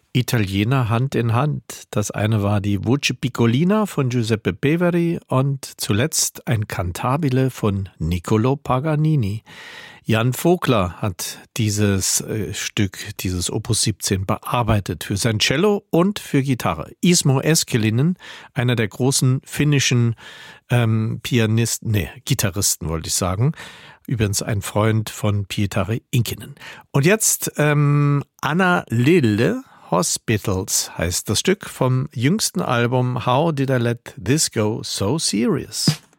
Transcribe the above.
Italiener Hand in Hand. Das eine war die Voce Piccolina von Giuseppe Beveri und zuletzt ein Cantabile von Niccolò Paganini. Jan Vogler hat dieses Stück, dieses Opus 17 bearbeitet für sein Cello und für Gitarre. Ismo Eskelinen, einer der großen finnischen Gitarristen wollte ich sagen. Übrigens ein Freund von Pietari Inkinen. Und jetzt Anna Lilde, Hospitals heißt das Stück vom jüngsten Album How Did I Let This Go So Serious?